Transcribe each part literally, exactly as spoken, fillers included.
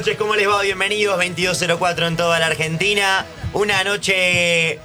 noches, ¿cómo les va? Bienvenidos, veintidós cero cuatro en toda la Argentina. Una noche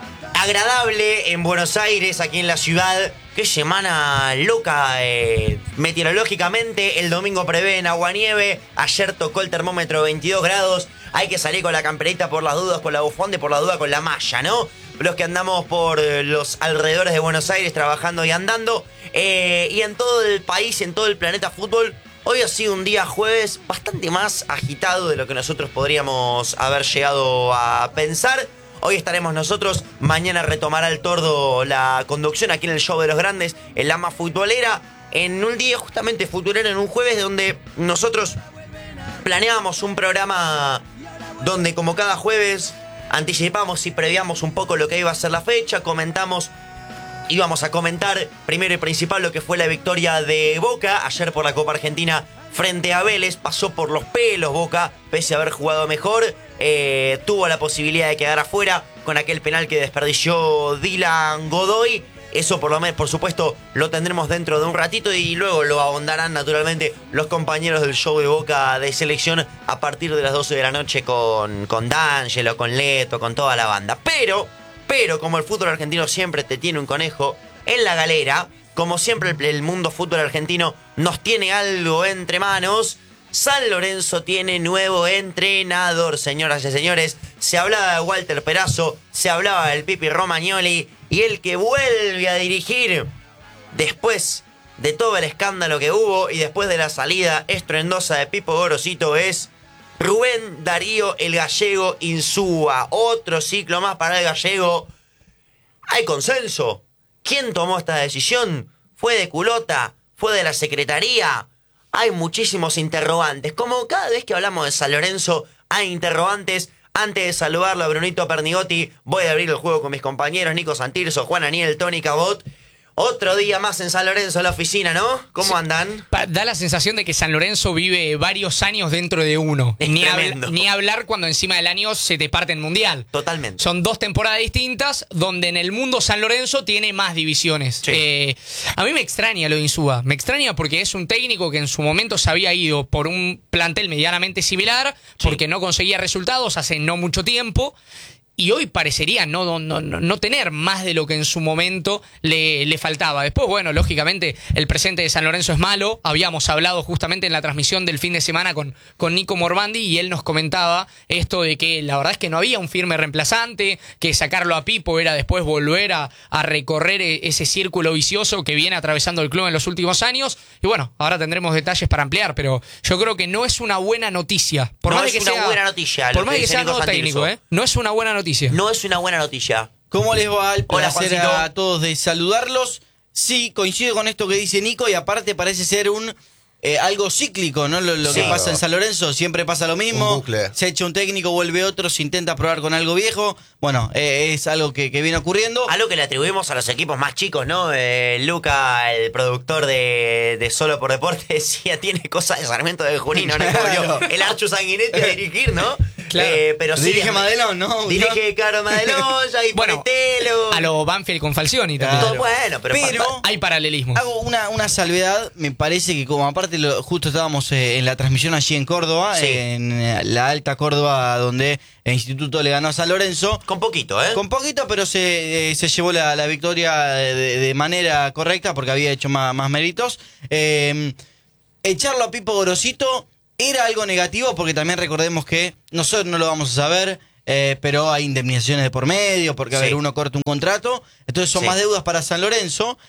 agradable en Buenos Aires, aquí en la ciudad. Qué semana loca eh, meteorológicamente. El domingo prevén aguanieve. Ayer tocó el termómetro veintidós grados. Hay que salir con la camperita por las dudas, con la bufanda y por la duda con la malla, ¿no? Los que andamos por los alrededores de Buenos Aires trabajando y andando. Eh, y en todo el país, en todo el planeta fútbol. Hoy ha sido un día jueves bastante más agitado de lo que nosotros podríamos haber llegado a pensar. Hoy estaremos nosotros, mañana retomará el Tordo la conducción aquí en el Show de los Grandes, en la más futbolera, en un día justamente futbolero, en un jueves donde nosotros planeamos un programa donde como cada jueves anticipamos y previamos un poco lo que iba a ser la fecha, comentamos. Íbamos a comentar primero y principal lo que fue la victoria de Boca ayer por la Copa Argentina frente a Vélez. Pasó por los pelos Boca, pese a haber jugado mejor. Eh, tuvo la posibilidad de quedar afuera con aquel penal que desperdició Dylan Godoy. Eso por lo menos, por supuesto, lo tendremos dentro de un ratito y luego lo ahondarán naturalmente los compañeros del show de Boca de selección a partir de las doce de la noche con, con D'Angelo, con Leto, con toda la banda. Pero... Pero como el fútbol argentino siempre te tiene un conejo en la galera, como siempre el, el mundo fútbol argentino nos tiene algo entre manos, San Lorenzo tiene nuevo entrenador, señoras y señores. Se hablaba de Walter Perazo, se hablaba del Pipi Romagnoli, y el que vuelve a dirigir después de todo el escándalo que hubo y después de la salida estruendosa de Pipo Gorosito es Rubén Darío el Gallego Insúa. Otro ciclo más para el gallego. ¿Hay consenso? ¿Quién tomó esta decisión? ¿Fue de culota? ¿Fue de la secretaría? Hay muchísimos interrogantes. Como cada vez que hablamos de San Lorenzo hay interrogantes. Antes de saludarlo a Brunito Pernigotti, voy a abrir el juego con mis compañeros Nico Santirso, Juan Aniel, Tony Cabot. Otro día más en San Lorenzo, en la oficina, ¿no? ¿Cómo sí. andan? Da la sensación de que San Lorenzo vive varios años dentro de uno. Es ni, tremendo. habl- ni hablar cuando encima del año se te parte el Mundial. Totalmente. Son dos temporadas distintas donde en el mundo San Lorenzo tiene más divisiones. Sí. Eh, a mí me extraña lo de Insúa. Me extraña porque es un técnico que en su momento se había ido por un plantel medianamente similar, Sí. porque no conseguía resultados hace no mucho tiempo. Y hoy parecería no, no, no, no tener más de lo que en su momento le, le faltaba. Después, bueno, lógicamente el presente de San Lorenzo es malo. Habíamos hablado justamente en la transmisión del fin de semana con, con Nico Morбandi y él nos comentaba esto de que la verdad es que no había un firme reemplazante, que sacarlo a Pipo era después volver a, a recorrer ese círculo vicioso que viene atravesando el club en los últimos años. Y bueno, ahora tendremos detalles para ampliar, pero yo creo que no es una buena noticia. Por no más es que una sea, buena noticia. Por lo más que que dice sea Nico nuevo Santirso. técnico, ¿eh? No es una buena noticia. No es una buena noticia. ¿Cómo les va? El Hola, placer Juancito. a todos de saludarlos. Sí, coincido con esto que dice Nico y aparte parece ser un eh, algo cíclico, ¿no? Lo, lo Sí. que pasa en San Lorenzo, siempre pasa lo mismo. Un bucle. Se echa un técnico, vuelve otro, se intenta probar con algo viejo. Bueno, eh, es algo que, que viene ocurriendo. Algo que le atribuimos a los equipos más chicos, ¿no? Eh, Luca, el productor de, de Solo por Deporte, decía, tiene cosas de Sarmiento de Junín, ¿no? Claro. El Archu Sanguinetti a dirigir, ¿no? Claro. Eh, pero sí, Dirige es- Madelón, ¿no? Dirige Caro Madelón, ya y Bueno, Ponetelo. A lo Banfield con Falcioni también. Todo bueno, pero... Pero- pa- Hay paralelismos. Hago una, una salvedad, me parece que como aparte lo, justo estábamos eh, en la transmisión allí en Córdoba, Sí. en eh, la Alta Córdoba, donde el Instituto le ganó a San Lorenzo. Con poquito, ¿eh? Con poquito, pero se, eh, se llevó la, la victoria de, de manera correcta porque había hecho más, más méritos. Eh, echarlo a Pipo Gorosito era algo negativo porque también recordemos que nosotros no lo vamos a saber, eh, pero hay indemnizaciones de por medio porque, a Sí. ver, uno corta un contrato. Entonces son Sí. más deudas para San Lorenzo.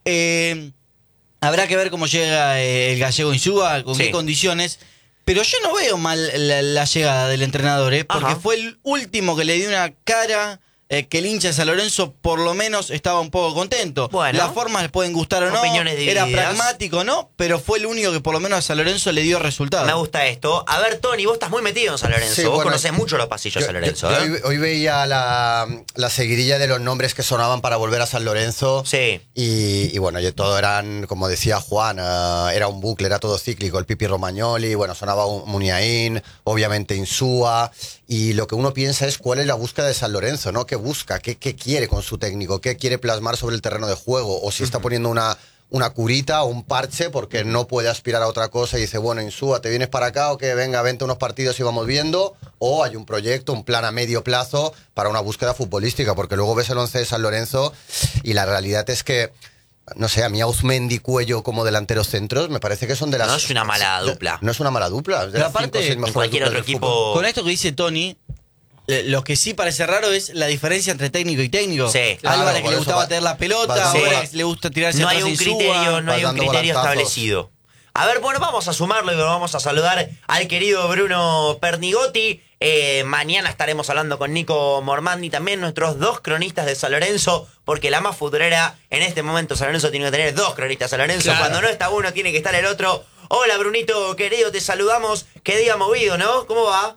Eh, habrá que ver cómo llega eh, el gallego Insúa, con Sí. qué condiciones. Pero yo no veo mal la, la llegada del entrenador, ¿eh? Porque Ajá. fue el último que le dio una cara eh, que el hincha de San Lorenzo por lo menos estaba un poco contento. Bueno. Las formas les pueden gustar o no, Opiniones era divididas. pragmático, ¿no? Pero fue el único que por lo menos a San Lorenzo le dio resultados. Me gusta esto. A ver, Tony, vos estás muy metido en San Lorenzo. Sí, vos bueno, conocés mucho los pasillos de San Lorenzo, yo- ¿eh? yo hoy, hoy veía la, la seguidilla de los nombres que sonaban para volver a San Lorenzo. Sí. Y, y bueno, y todo eran, como decía Juan, eh, era un bucle, era todo cíclico. El Pipi Romagnoli, bueno, sonaba un Muniain, obviamente Insúa. Y lo que uno piensa es cuál es la búsqueda de San Lorenzo, ¿no? ¿Qué busca? ¿Qué, qué quiere con su técnico? ¿Qué quiere plasmar sobre el terreno de juego? O si está poniendo una, una curita o un parche porque no puede aspirar a otra cosa y dice, bueno, Insúa, ¿te vienes para acá o que venga, vente unos partidos y vamos viendo? O hay un proyecto, un plan a medio plazo para una búsqueda futbolística, porque luego ves el once de San Lorenzo y la realidad es que, no sé, a mí Auzmendi, Cuello como delanteros centros me parece que son de las... No es una mala dupla. No es una mala dupla. Es de Pero las cinco o aparte, seis En mejores cualquier duplas otro del equipo... fútbol. Con esto que dice Tony, eh, lo que sí parece raro es la diferencia entre técnico y técnico. Sí. Álvarez Claro, que por le eso gustaba va- tener la pelota, va dando ahora vola- le gusta tirarse No hay atrás un y criterio, suba. no hay un dando criterio volantazos. establecido. A ver, bueno, vamos a sumarlo y lo vamos a saludar al querido Bruno Pernigotti. Eh, mañana estaremos hablando con Nico Mormandi, también nuestros dos cronistas de San Lorenzo, porque la más futurera en este momento San Lorenzo tiene que tener dos cronistas de San Lorenzo. Claro. Cuando no está uno, tiene que estar el otro. Hola, Brunito, querido, te saludamos. Qué día movido, ¿no? ¿Cómo va?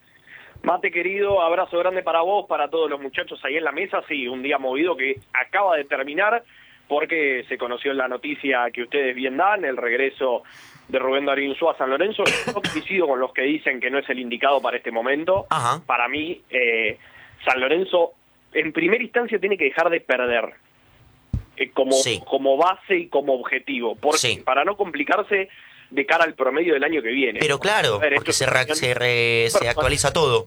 Mate querido, abrazo grande para vos, para todos los muchachos ahí en la mesa. Sí, un día movido que acaba de terminar porque se conoció la noticia que ustedes bien dan, el regreso de Rubén Darío Insúa a San Lorenzo. Yo coincido con los que dicen que no es el indicado para este momento. Ajá. Para mí, eh, San Lorenzo en primera instancia tiene que dejar de perder eh, como, Sí. como base y como objetivo, porque Sí. para no complicarse de cara al promedio del año que viene. Pero claro, A ver, porque esto se, es re- se, re- se actualiza todo.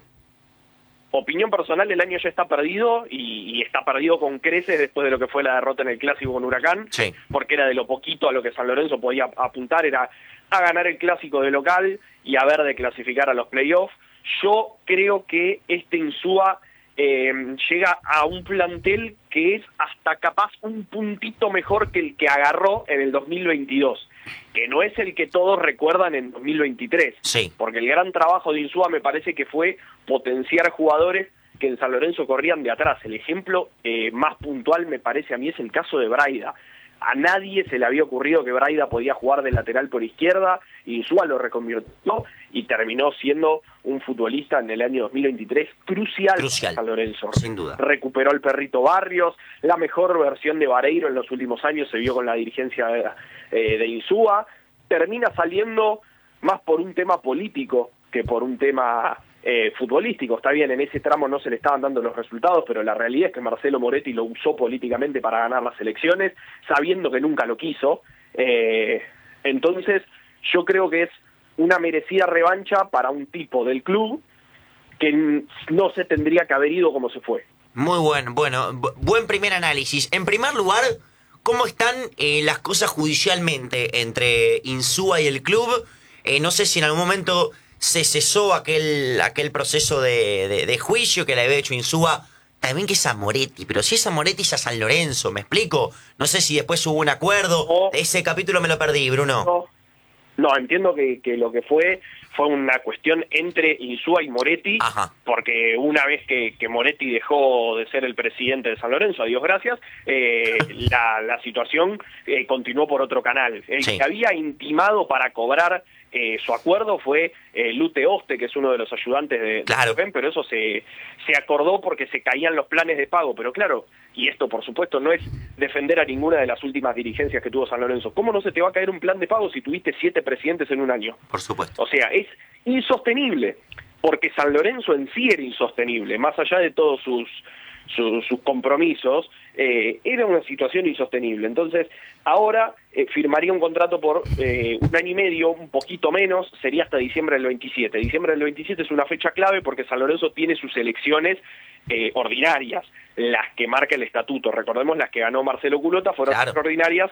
opinión personal, el año ya está perdido y, y está perdido con creces después de lo que fue la derrota en el Clásico con Huracán, Sí. porque era de lo poquito a lo que San Lorenzo podía apuntar, era a ganar el Clásico de local y a ver de clasificar a los playoffs. Yo creo que este Insúa eh, llega a un plantel que es hasta capaz un puntito mejor que el que agarró en el dos mil veintidós, que no es el que todos recuerdan en dos mil veintitrés, Sí. porque el gran trabajo de Insúa me parece que fue potenciar jugadores que en San Lorenzo corrían de atrás. El ejemplo eh, más puntual me parece a mí es el caso de Braida. A nadie se le había ocurrido que Braida podía jugar de lateral por izquierda, y Insúa lo reconvirtió y terminó siendo un futbolista en el año dos mil veintitrés crucial, Crucial, para San Lorenzo. sin duda. Recuperó al Perrito Barrios, la mejor versión de Vareiro en los últimos años se vio con la dirigencia de, eh, de Insúa. Termina saliendo más por un tema político que por un tema eh, futbolístico. Está bien, en ese tramo no se le estaban dando los resultados, pero la realidad es que Marcelo Moretti lo usó políticamente para ganar las elecciones, sabiendo que nunca lo quiso. Eh, entonces, yo creo que es una merecida revancha para un tipo del club que no se tendría que haber ido como se fue. Muy bueno, bueno, bu- buen primer análisis. En primer lugar, ¿cómo están eh, las cosas judicialmente entre Insúa y el club? Eh, no sé si en algún momento se cesó aquel, aquel proceso de, de- de juicio que le había hecho Insúa. También que es a Moretti, pero si es a Moretti es a San Lorenzo, ¿me explico? No sé si después hubo un acuerdo. No. Ese capítulo me lo perdí, Bruno. No, no entiendo que, que lo que fue fue una cuestión entre Insúa y Moretti, Ajá. porque una vez que, que Moretti dejó de ser el presidente de San Lorenzo, a Dios gracias, eh, la, la situación eh, continuó por otro canal. El Sí. que había intimado para cobrar eh, su acuerdo fue eh, Lute Oste, que es uno de los ayudantes de, Claro. de Rubén, pero eso se, se acordó porque se caían los planes de pago. Pero claro, y esto por supuesto no es defender a ninguna de las últimas dirigencias que tuvo San Lorenzo. ¿Cómo no se te va a caer un plan de pago si tuviste siete presidentes en un año? Por supuesto. O sea, es insostenible, porque San Lorenzo en sí era insostenible, más allá de todos sus, sus, sus compromisos, eh, era una situación insostenible. Entonces, ahora eh, firmaría un contrato por eh, un año y medio, un poquito menos, sería hasta diciembre del veintisiete. Diciembre del veintisiete es una fecha clave porque San Lorenzo tiene sus elecciones eh, ordinarias, las que marca el estatuto. Recordemos, las que ganó Marcelo Culota fueron Claro. ordinarias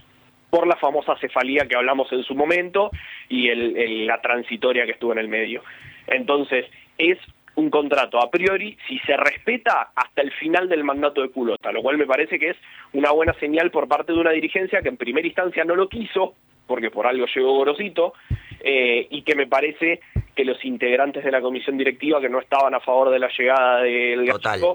por la famosa cefalía que hablamos en su momento y el, el- la transitoria que estuvo en el medio. Entonces, es un contrato a priori, si se respeta, hasta el final del mandato de Culota, lo cual me parece que es una buena señal por parte de una dirigencia que en primera instancia no lo quiso, porque por algo llegó Gorosito, eh, y que me parece que los integrantes de la comisión directiva que no estaban a favor de la llegada del Total. Gallego,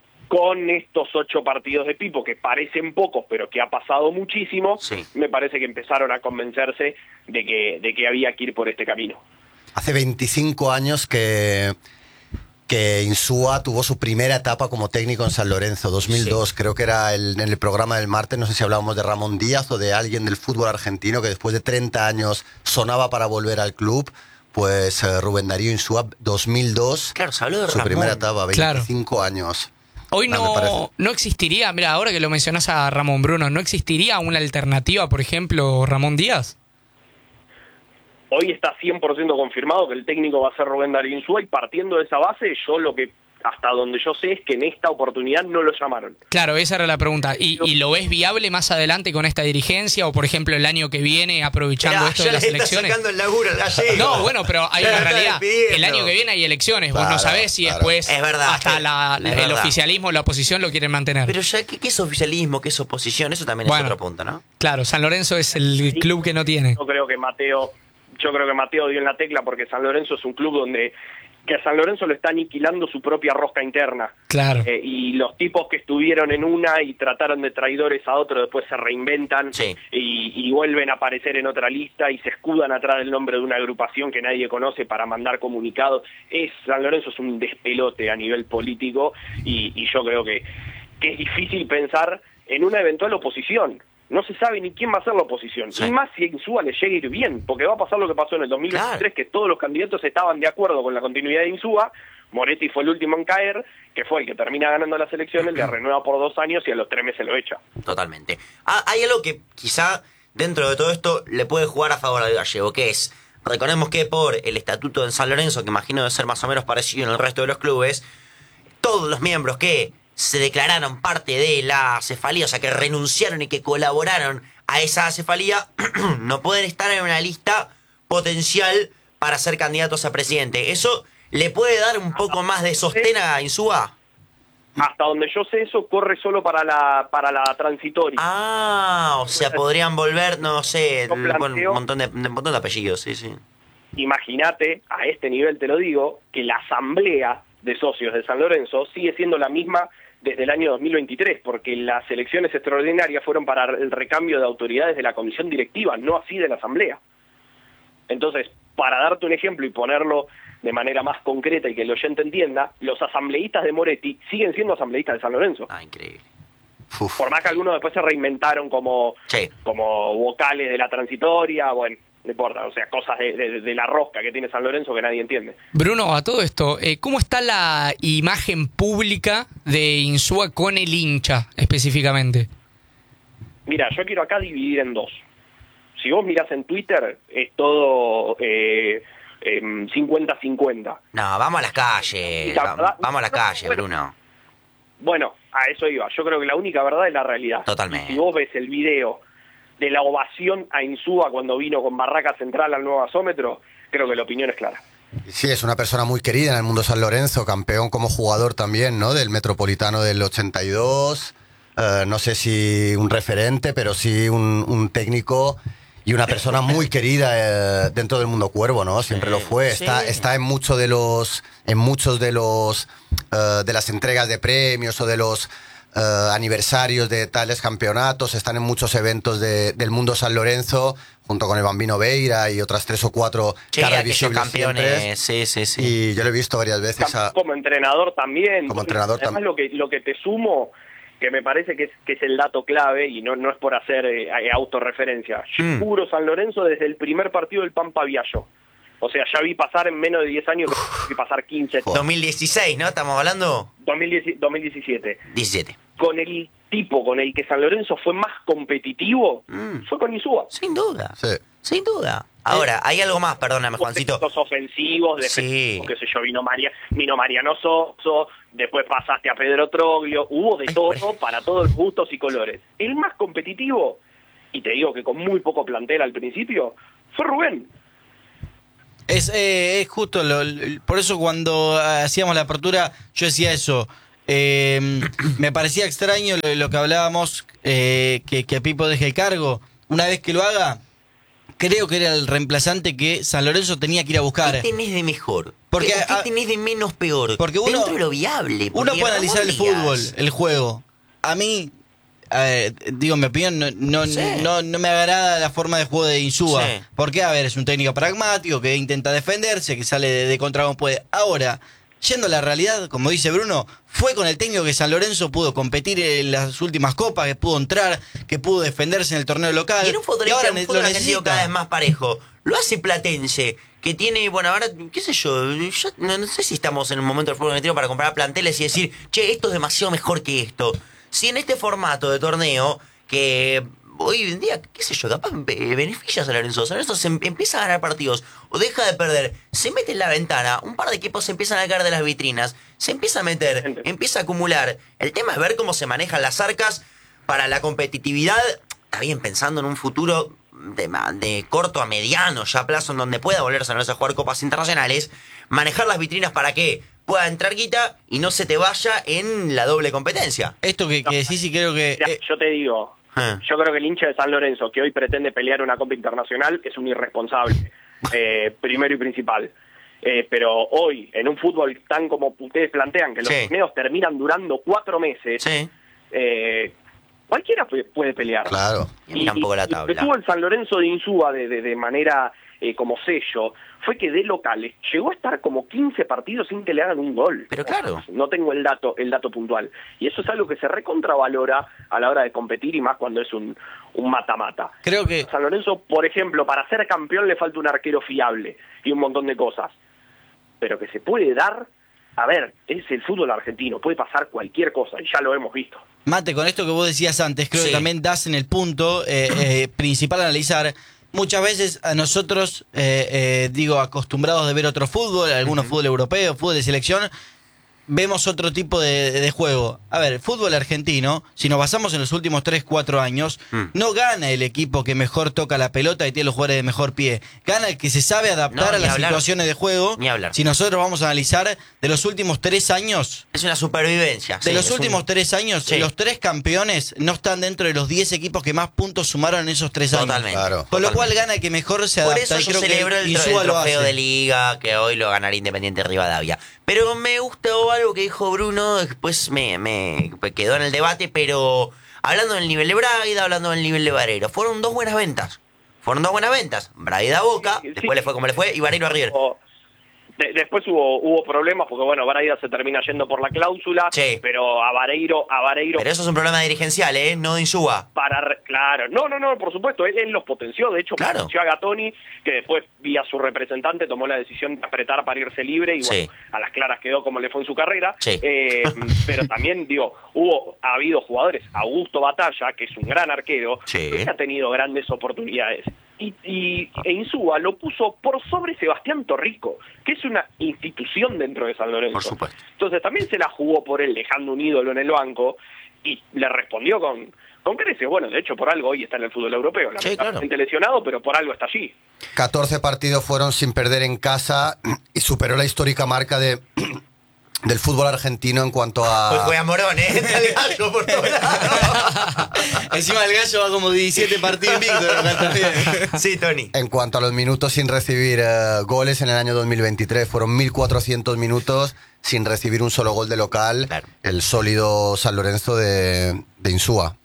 con estos ocho partidos de Pipo, que parecen pocos, pero que ha pasado muchísimo, Sí. me parece que empezaron a convencerse de que, de que había que ir por este camino. Hace veinticinco años que, que Insúa tuvo su primera etapa como técnico en San Lorenzo, dos mil dos, Sí. creo que era el, en el programa del martes, no sé si hablábamos de Ramón Díaz o de alguien del fútbol argentino que después de treinta años sonaba para volver al club. Pues eh, Rubén Darío Insúa, dos mil dos, Claro, se habló de su Ramón. primera etapa, Claro. veinticinco años. Hoy Ah, me parece. no, no existiría, mira, ahora que lo mencionás a Ramón Bruno, ¿no existiría una alternativa, por ejemplo, Ramón Díaz? Hoy está cien por ciento confirmado que el técnico va a ser Rubén Darío Insúa, y partiendo de esa base, yo lo que, hasta donde yo sé, es que en esta oportunidad no lo llamaron. Claro, esa era la pregunta. ¿Y, y lo ves viable más adelante con esta dirigencia o, por ejemplo, el año que viene, aprovechando Mirá, esto ya de las le está elecciones? sacando el laburo al gallego. No, bueno, pero hay Ya una lo está realidad. despidiendo. El año que viene hay elecciones. Vos Claro, no sabés si claro. después Es verdad, hasta es- la- es el verdad. oficialismo, la oposición lo quieren mantener. Pero ya, ¿qué, qué es oficialismo? ¿Qué es oposición? Eso también Bueno. es otro punto, ¿no? Claro, San Lorenzo es el club que no tiene. Yo creo que Mateo, yo creo que Mateo dio en la tecla, porque San Lorenzo es un club donde que a San Lorenzo lo está aniquilando su propia rosca interna. Claro. Eh, y los tipos que estuvieron en una y trataron de traidores a otro, después se reinventan Sí. y, y vuelven a aparecer en otra lista y se escudan atrás del nombre de una agrupación que nadie conoce para mandar comunicados. Es, San Lorenzo es un despelote a nivel político, y, y yo creo que, que es difícil pensar en una eventual oposición. No se sabe ni quién va a ser la oposición. Sí. Y más si a Insúa le llega a ir bien, porque va a pasar lo que pasó en el dos mil veintitrés, Claro. que todos los candidatos estaban de acuerdo con la continuidad de Insúa. Moretti fue el último en caer, que fue el que termina ganando las elecciones, le renueva por dos años y a los tres meses lo echa. Totalmente. Ah, hay algo que quizá dentro de todo esto le puede jugar a favor al gallego, que es, recordemos que por el estatuto en San Lorenzo, que imagino debe ser más o menos parecido en el resto de los clubes, todos los miembros que se declararon parte de la cefalía, o sea, que renunciaron y que colaboraron a esa cefalía, no pueden estar en una lista potencial para ser candidatos a presidente. ¿Eso le puede dar un poco más de sostén a Insúa? Hasta donde yo sé, eso corre solo para la para la transitoria. Ah, o sea, podrían volver, no sé, Yo un planteo- montón de, un montón de apellidos, sí, sí. Imagínate, a este nivel te lo digo, que la asamblea de socios de San Lorenzo sigue siendo la misma desde el año dos mil veintitrés, porque las elecciones extraordinarias fueron para el recambio de autoridades de la comisión directiva, no así de la asamblea. Entonces, para darte un ejemplo y ponerlo de manera más concreta y que el oyente entienda, los asambleístas de Moretti siguen siendo asambleístas de San Lorenzo. Ah, increíble. Uf. Por más que algunos después se reinventaron como, Sí. como vocales de la transitoria, bueno, no importa, o sea, cosas de, de- de la rosca que tiene San Lorenzo que nadie entiende. Bruno, a todo esto, eh, ¿cómo está la imagen pública de Insúa con el hincha específicamente? Mira, yo quiero acá dividir en dos. Si vos mirás en Twitter, es todo eh, em, cincuenta cincuenta. No, vamos a las calles. La va- verdad- vamos a la calle, Bueno, Bruno. Bueno, a eso iba. Yo creo que la única verdad es la realidad. Totalmente. Y si vos ves el video de la ovación a Insúa cuando vino con Barraca Central al nuevo gasómetro, creo que la opinión es clara. Sí, es una persona muy querida en el mundo San Lorenzo, campeón como jugador también, ¿no? Del Metropolitano del ochenta y dos. Eh, no sé si un referente, pero sí un, un técnico y una persona muy querida eh, dentro del mundo cuervo, ¿no? Siempre Sí, lo fue. Está, sí. está en muchos de los, en muchos de los eh, de las entregas de premios o de los eh, aniversarios de tales campeonatos. Están en muchos eventos de- del mundo San Lorenzo, junto con el Bambino Veira y otras tres o cuatro Sí, caras aquellos visibles campeones. siempre. Sí, sí, sí. Y yo lo he visto varias veces a... Como entrenador también. Como entrenador Además, tam- lo que, lo que te sumo, que me parece que es, que es el dato clave, y no, no es por hacer eh, eh, autorreferencia. Yo Mm. cubro San Lorenzo desde el primer partido del Pampa Viallo. O sea, ya vi pasar en menos de diez años, vi pasar quince, dos mil dieciséis, ¿no? ¿Estamos hablando? dos mil diez, dos mil diecisiete. diecisiete. Con el tipo con el que San Lorenzo fue más competitivo, Mm. fue con Insúa. Sin duda. Sí. Sin duda. Ahora, hay algo más, perdóname, Juancito. Los ofensivos, defensivos, Sí. qué sé yo, vino María, vino Mariano Soso, después pasaste a Pedro Troglio, hubo de Ay, todo por- para todos los gustos y colores. El más competitivo, y te digo que con muy poco plantel al principio, fue Rubén. Es, eh, es justo, lo- lo- por eso cuando hacíamos la apertura yo decía eso. Eh, me parecía extraño lo, lo que hablábamos, eh, que, que Pipo deje el cargo. Una vez que lo haga, creo que era el reemplazante que San Lorenzo tenía que ir a buscar. ¿Qué tenés de mejor? Porque, ¿Qué, qué ah, tenés de menos peor? porque uno- Dentro de lo viable. Uno porque puede analizar el Ramón fútbol, Díaz- el juego. A mí, eh, digo, mi opinión, no, no, Sí. no, no me agrada la forma de juego de Insúa. Sí. Porque, a ver, es un técnico pragmático que intenta defenderse, que sale de, de contra como puede. Ahora, yendo a la realidad, como dice Bruno, fue con el técnico que San Lorenzo pudo competir en las últimas copas, que pudo entrar, que pudo defenderse en el torneo local. Y en un y futbolista, ahora un ne- fútbol lo argentino necesita. cada vez más parejo. Lo hace Platense, que tiene, bueno, ahora, qué sé yo, yo no, no sé si estamos en un momento del fútbol argentino para comprar planteles y decir, che, esto es demasiado mejor que esto. Si en este formato de torneo, que hoy en día, qué sé yo, capaz beneficia a San Lorenzo, San Lorenzo se em- empieza a ganar partidos o deja de perder, se mete en la ventana, un par de equipos se empiezan a caer de las vitrinas, se empieza a meter, empieza a acumular. El tema es ver cómo se manejan las arcas para la competitividad, está bien, pensando en un futuro de, de corto a mediano ya plazo en donde pueda volver a San Lorenzo a jugar copas internacionales, manejar las vitrinas para que pueda entrar guita y no se te vaya en la doble competencia. Esto que, que decís y creo que... Mirá, eh, yo te digo, Ah. yo creo que el hincha de San Lorenzo que hoy pretende pelear una copa internacional es un irresponsable, eh, primero y principal. Eh, pero hoy, en un fútbol tan como ustedes plantean, que los Sí. torneos terminan durando cuatro meses, Sí. eh, cualquiera puede, puede pelear. Claro. Y mira un poco la tabla. Lo que tuvo el San Lorenzo de Insúa de, de, de manera eh, como sello fue que de locales llegó a estar como quince partidos sin que le hagan un gol. Pero claro. No tengo el dato el dato puntual. Y eso es algo que se recontravalora a la hora de competir y más cuando es un un mata-mata. creo que... San Lorenzo, por ejemplo, para ser campeón le falta un arquero fiable y un montón de cosas. Pero que se puede dar, a ver, es el fútbol argentino, puede pasar cualquier cosa y ya lo hemos visto. Mate, con esto que vos decías antes, creo Sí. que también das en el punto eh, eh, principal a analizar. Muchas veces a nosotros, eh, eh, digo, acostumbrados de ver otro fútbol, algunos Ujú. fútbol europeo, fútbol de selección, vemos otro tipo de, de juego. A ver, fútbol argentino, si nos basamos en los últimos tres, cuatro años, Mm. no gana el equipo que mejor toca la pelota y tiene los jugadores de mejor pie. Gana el que se sabe adaptar No, a ni las hablar. situaciones de juego. Ni hablar. Si nosotros vamos a analizar de los últimos tres años, Es una supervivencia. de sí, los es últimos un- tres años, Sí. los tres campeones no están dentro de los diez equipos que más puntos sumaron en esos tres años. Totalmente. Claro. Con lo cual totalmente. gana el que mejor se Por adapta. eso y yo creo celebro que el, tro- Insúa el lo trofeo hace. de Liga, que hoy lo ganará Independiente Rivadavia. Pero me gustó algo que dijo Bruno, después me, me quedó en el debate, pero hablando del nivel de Braida, hablando del nivel de Vareiro, fueron dos buenas ventas. Fueron dos buenas ventas. Braida a Boca, Sí, sí. después le fue como le fue, y Vareiro a River. O- de- después hubo hubo problemas porque bueno, Braida se termina yendo por la cláusula, Sí. pero a Vareiro, a Vareiro Pero eso es un problema dirigencial, ¿eh? No de Insúa. para re- claro, no, no, no, por supuesto, él, él los potenció, de hecho Claro. potenció a Gatoni, que después vía su representante tomó la decisión de apretar para irse libre y Sí. bueno, a las claras quedó como le fue en su carrera. Sí. Eh, pero también digo, hubo ha habido jugadores, Augusto Batalla, que es un gran arquero, Sí. que ha tenido grandes oportunidades. Y, y e Insúa lo puso por sobre Sebastián Torrico, que es una institución dentro de San Lorenzo. Por supuesto. Entonces también se la jugó por él, dejando un ídolo en el banco, y le respondió con, con creces. Bueno, de hecho, por algo hoy está en el fútbol europeo. Sí, Lamentablemente lesionado, pero por algo está allí. catorce partidos fueron sin perder en casa y superó la histórica marca de del fútbol argentino en cuanto a... Pues fue a Morón, ¿eh? Está el gallo por todos lados. Encima el gallo va como diecisiete partidos invicto. también. Sí, Tony. En cuanto a los minutos sin recibir eh, goles en el año dos mil veintitrés, fueron mil cuatrocientos minutos sin recibir un solo gol de local, Claro. el sólido San Lorenzo de, de Insúa.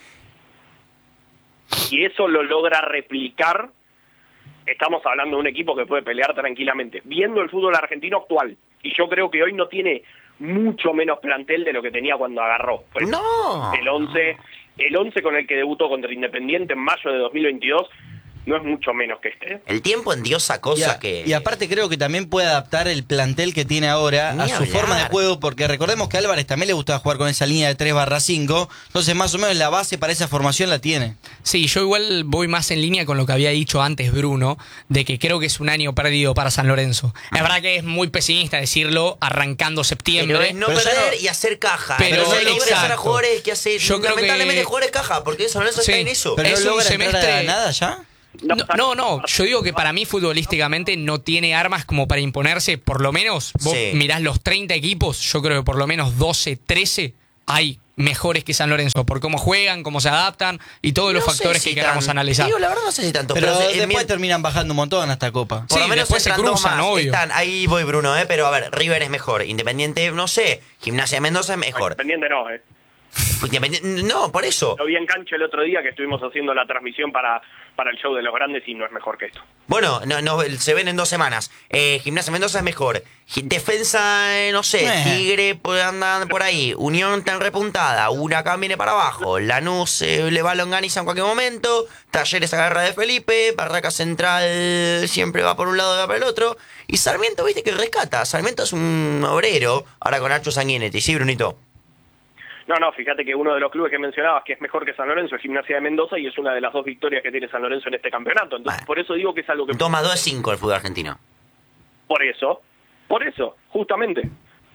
Y eso lo logra replicar. Estamos hablando de un equipo que puede pelear tranquilamente, viendo el fútbol argentino actual. Y yo creo que hoy no tiene mucho menos plantel de lo que tenía cuando agarró. Por ejemplo, No. El once, el once con el que debutó contra Independiente en mayo de dos mil veintidós no es mucho menos que este. El tiempo endiosa Y, cosa a- que... y aparte creo que también puede adaptar el plantel que tiene ahora Ni a su hablar. forma de juego, porque recordemos que a Álvarez también le gustaba jugar con esa línea de tres barra cinco, entonces más o menos la base para esa formación la tiene. Sí, yo igual voy más en línea con lo que había dicho antes Bruno, de que creo que es un año perdido para San Lorenzo. Es verdad que es muy pesimista decirlo arrancando septiembre. Pero es no Pero ya perder no- y hacer caja. Pero no logres exacto. hacer a jugadores que hace Yo creo que- lamentablemente jugadores caja, porque eso no Sí. está en eso. Pero Es no un logra entrar semestre- a nada ya. No, no, no, yo digo que para mí futbolísticamente no tiene armas como para imponerse, por lo menos, vos Sí. mirás los treinta equipos, yo creo que por lo menos doce, trece hay mejores que San Lorenzo, por cómo juegan, cómo se adaptan y todos los No sé factores si que queramos tan- analizar. Digo, la verdad no sé si tanto. Pero, Pero, en después mi- terminan bajando un montón a esta copa. por lo Sí, menos después se entran dos cruzan, más. obvio. Están, ahí voy Bruno, ¿eh? Pero a ver, River es mejor. Independiente, no sé. Gimnasia de Mendoza es mejor. Independiente no, eh. Independiente- No, por eso. Lo vi en cancha el otro día que estuvimos haciendo la transmisión para, para el show de los grandes y no es mejor que esto. Bueno, no, no, se ven en dos semanas. Eh, Gimnasia Mendoza es mejor. Gi- Defensa, eh, no sé, Eh. Tigre pues, andan por ahí. Unión tan repuntada. Huracán viene para abajo. Lanús eh, le va a Longaniza en cualquier momento. Talleres agarra de Felipe. Barraca Central siempre va por un lado y va para el otro. Y Sarmiento, viste que rescata. Sarmiento es un obrero. Ahora con Nacho Sanguinetti. Sí, Brunito. No, no, fíjate que uno de los clubes que mencionabas que es mejor que San Lorenzo es Gimnasia de Mendoza y es una de las dos victorias que tiene San Lorenzo en este campeonato. Entonces, Bueno. por eso digo que es algo que... Toma dos cinco el fútbol argentino. Por eso, por eso, justamente.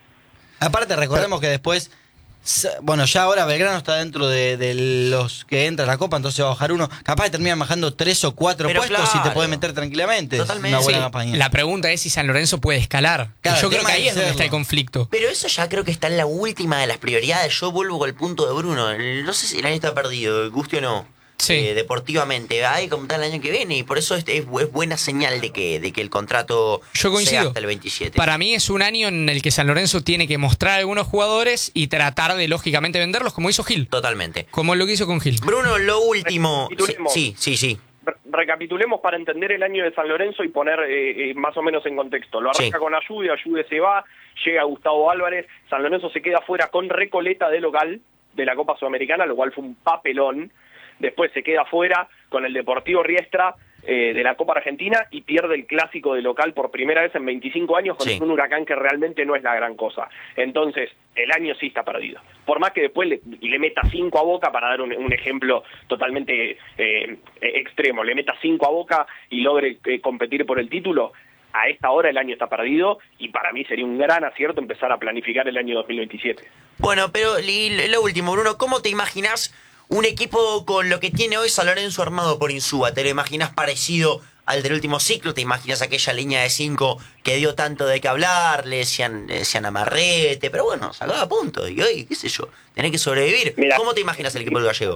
Aparte, recordemos que después, sa- bueno, ya ahora Belgrano está dentro de, de los que entra a la Copa, entonces va a bajar uno. Capaz que terminan bajando tres o cuatro Pero puestos y te claro. puede meter tranquilamente. Es Totalmente. una buena Sí, campaña. la pregunta es si San Lorenzo puede escalar. Claro, Yo el creo tema que ahí es es donde está el hacerlo. conflicto. Pero eso ya creo que está en la última de las prioridades. Yo vuelvo con el punto de Bruno. El- No sé si el año está perdido, guste o no. Sí. Eh, deportivamente. Hay como tal el año que viene. Y por eso es, es, es buena señal de que, de que el contrato Yo sea coincido. hasta el veintisiete. Para mí es un año en el que San Lorenzo tiene que mostrar a algunos jugadores y tratar de, lógicamente, venderlos como hizo Gil. Totalmente. Como lo que hizo con Gil. Bruno, lo último. Sí, Recapitulemos. sí, sí. sí. Re- Recapitulemos para entender el año de San Lorenzo y poner eh, eh, más o menos en contexto. Lo arranca Sí. con Ayude, Ayude se va, llega Gustavo Álvarez, San Lorenzo se queda fuera con Recoleta de local de la Copa Sudamericana, lo cual fue un papelón. Después se queda fuera con el Deportivo Riestra eh, de la Copa Argentina y pierde el clásico de local por primera vez en veinticinco años con Sí. un Huracán que realmente no es la gran cosa. Entonces, el año sí está perdido. Por más que después le, le meta cinco a Boca, para dar un, un ejemplo totalmente eh, extremo, le meta cinco a Boca y logre eh, competir por el título, a esta hora el año está perdido y para mí sería un gran acierto empezar a planificar el año dos mil veintisiete. Bueno, pero y lo último, Bruno, ¿cómo te imaginas un equipo con lo que tiene hoy San Lorenzo armado por Insúa? ¿Te lo imaginas parecido al del último ciclo? ¿Te imaginas aquella línea de cinco que dio tanto de qué hablar? Le decían, le decían amarrete, pero bueno, sacaba puntos. Y hoy, qué sé yo, tenés que sobrevivir. Mira, ¿Cómo te imaginas el equipo del Gallego?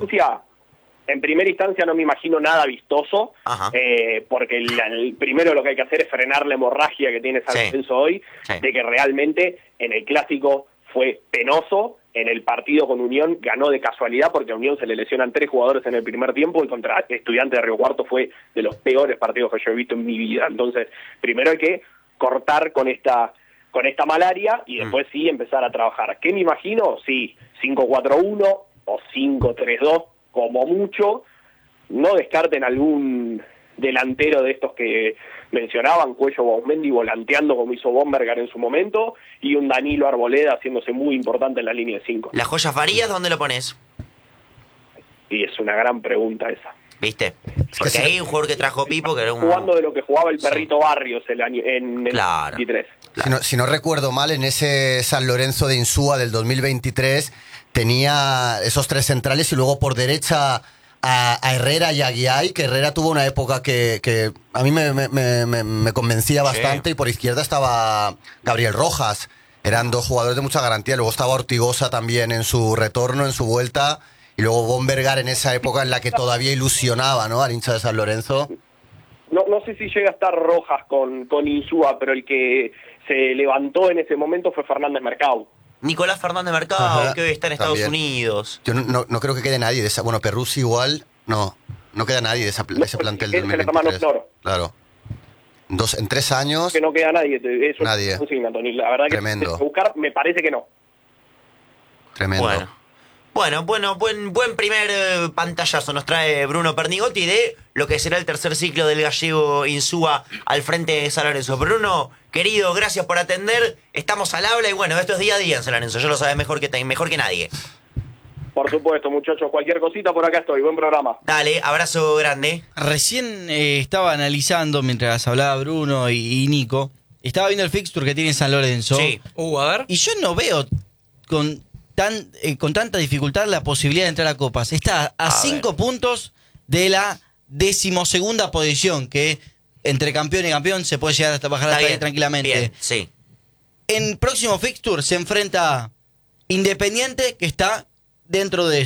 En primera instancia no me imagino nada vistoso, Ajá. eh, porque el, el primero lo que hay que hacer es frenar la hemorragia que tiene San Sí. Lorenzo hoy, Sí. de que realmente en el clásico fue penoso, en el partido con Unión ganó de casualidad porque a Unión se le lesionan tres jugadores en el primer tiempo y contra Estudiantes de Río Cuarto fue de los peores partidos que yo he visto en mi vida. Entonces, primero hay que cortar con esta con esta malaria y después sí empezar a trabajar. ¿Qué me imagino? Sí, cinco cuatro uno o cinco tres dos como mucho. No descarten algún delantero de estos que mencionaban, Cuello Baumendi volanteando como hizo Bombergar en su momento, y un Danilo Arboleda haciéndose muy importante en la línea de cinco. ¿La joya Farías dónde lo pones? Y es una gran pregunta esa. ¿Viste? Porque sí. ahí hay un jugador que trajo Pipo que era un... Jugando de lo que jugaba el perrito Barrios el año, en el Claro. veintitrés. Si no, si no recuerdo mal, en ese San Lorenzo de Insúa del dos mil veintitrés tenía esos tres centrales y luego por derecha a, a Herrera y a Guiay, que Herrera tuvo una época que, que a mí me, me- me- me- me convencía bastante, y por izquierda estaba Gabriel Rojas. Eran dos jugadores de mucha garantía. Luego estaba Ortigosa también en su retorno, en su vuelta, y luego Bombergar en esa época en la que todavía ilusionaba, ¿no?, al hincha de San Lorenzo. No, no sé si llega a estar Rojas con, con Insúa, pero el que se levantó en ese momento fue Fernández Mercado. Nicolás Fernández Mercado, Ajá, que hoy está en Estados también. Unidos. Yo no, no- no creo que quede nadie de esa. Bueno, Perruzzi igual, no. No queda nadie de, esa, de ese No, plantel es del el dos mil hermano veintitrés. Flor. Claro. Dos, en tres años, Que no queda nadie, te- eso Nadie. es consigna, Tony. La verdad que Tremendo. tengo que buscar, me parece que no. tremendo. Bueno. Bueno, bueno, buen, buen primer eh, pantallazo nos trae Bruno Pernigotti de lo que será el tercer ciclo del Gallego Insúa al frente de San Lorenzo. Bruno, querido, gracias por atender. Estamos al habla y bueno, esto es día a día en San Lorenzo. Yo lo sabes mejor que, mejor que nadie. Por supuesto, muchachos, cualquier cosita por acá estoy. Buen programa. Dale, abrazo grande. Recién eh, estaba analizando, mientras hablaba Bruno y, y Nico, estaba viendo el fixture que tiene San Lorenzo. Sí. Uh, a ver. Y yo no veo con tan eh, con tanta dificultad la posibilidad de entrar a copas. Está a, A cinco ver. puntos de la decimosegunda posición, que entre campeón y campeón se puede llegar hasta bajar Está hasta ahí bien, tranquilamente. bien, sí. En próximo fixture se enfrenta a Independiente, que está dentro de esos.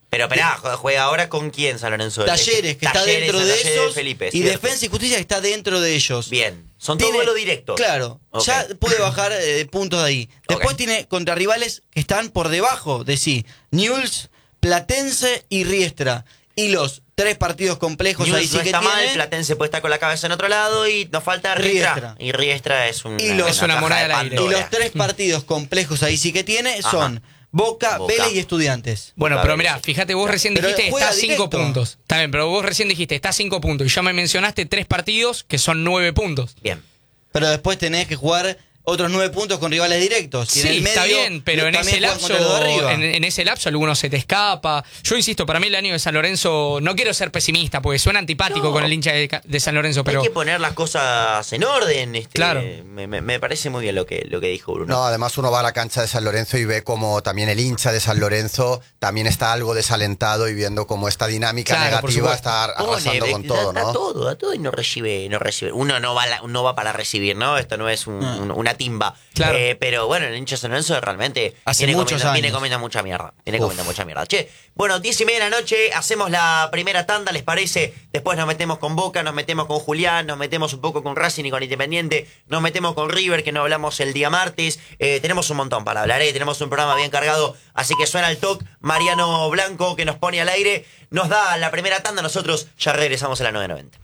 Pero esperá, juega ahora con quién San Lorenzo. Talleres, que está Talleres, dentro de Talleres esos. Felipe, y cierto. Defensa y Justicia que está dentro de ellos. Bien. Son Tiene- todos los directos. Claro, Ok. ya puede bajar eh, puntos de ahí. Después Ok. tiene contra rivales que están por debajo de sí. Newell's, Platense y Riestra. Y los tres partidos complejos Newell's ahí sí no que está mal, tiene. Platense puede estar con la cabeza en otro lado y nos falta Riestra. Riestra. Y Riestra es, un, Y los- Es una caja moneda de al aire. Y Pandora. los tres partidos complejos ahí sí que tiene Ajá. son Boca, Boca. Vélez y Estudiantes. Bueno, Boca pero Vélez. mirá, fíjate, vos recién Pero dijiste juega está a cinco directo. puntos. Está bien, pero vos recién dijiste está a cinco puntos. Y ya me mencionaste tres partidos que son nueve puntos. Bien. Pero después tenés que jugar otros nueve puntos con rivales directos. Y Sí, en el medio, está bien, pero en también ese juegan lapso, contra los de arriba. en, en ese lapso alguno se te escapa. Yo insisto, para mí el año de San Lorenzo, no quiero ser pesimista, porque suena antipático No. con el hincha de, de San Lorenzo, pero Hay que poner las cosas en orden. Este, Claro. Me, me- me parece muy bien lo que, lo que dijo Bruno. No, además uno va a la cancha de San Lorenzo y ve como también el hincha de San Lorenzo también está algo desalentado y viendo como esta dinámica Claro, por negativa supuesto. está arrasando Pone, con da- todo, da ¿no? todo, a todo y no recibe, no recibe. Uno no va, la- no va para recibir, ¿no? Esto no es un- un- una timba. Claro. Eh, pero bueno, el hincha de San Lorenzo realmente Hace viene, muchos comiendo, viene años. comiendo mucha mierda. Viene Uf. comiendo mucha mierda. Che, bueno, diez y media de la noche, hacemos la primera tanda, ¿les parece? Después nos metemos con Boca, nos metemos con Julián, nos metemos un poco con Racing y con Independiente, nos metemos con River, que no hablamos el día martes. Eh, tenemos un montón para hablar, ¿eh? Tenemos un programa bien cargado, así que suena el talk. Mariano Blanco, que nos pone al aire, nos da la primera tanda, nosotros ya regresamos a la nueve noventa.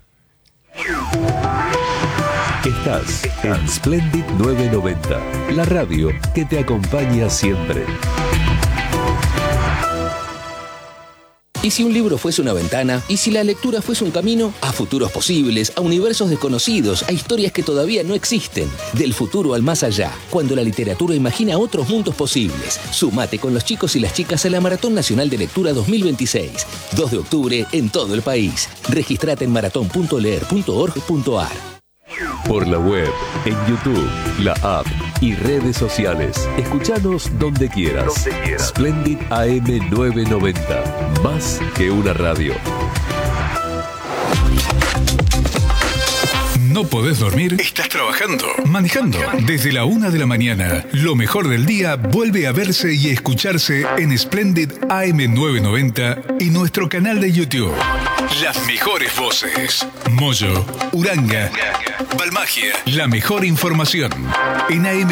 Estás en Splendid nueve noventa, la radio que te acompaña siempre. ¿Y si un libro fuese una ventana? ¿Y si la lectura fuese un camino? A futuros posibles, a universos desconocidos, a historias que todavía no existen. Del futuro al más allá, cuando la literatura imagina otros mundos posibles. Sumate con los chicos y las chicas a la Maratón Nacional de Lectura dos mil veintiséis. dos de octubre en todo el país. Registrate en maratón punto leer punto org punto ar. Por la web, en YouTube, la app y redes sociales. Escuchanos donde quieras. Splendid A M nueve noventa. Más que una radio. ¿No podés dormir? ¿Estás trabajando? ¿Manejando? Desde la una de la mañana, lo mejor del día vuelve a verse y escucharse en Splendid A M nueve noventa y nuestro canal de YouTube. Las mejores voces. Moyo, Uranga, Balmagia. La mejor información. En A M